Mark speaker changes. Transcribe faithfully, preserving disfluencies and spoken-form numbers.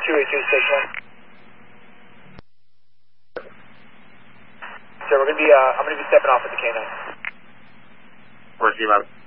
Speaker 1: two eight two station one. So we're going to be, uh, I'm going to be stepping off with the K nine.
Speaker 2: Where's you, man?